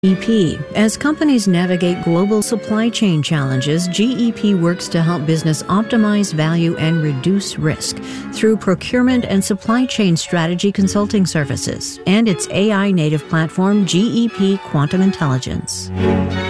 GEP. As companies navigate global supply chain challenges, GEP works to help business optimize value and reduce risk through procurement and supply chain strategy consulting services and its AI native platform, GEP Quantum Intelligence.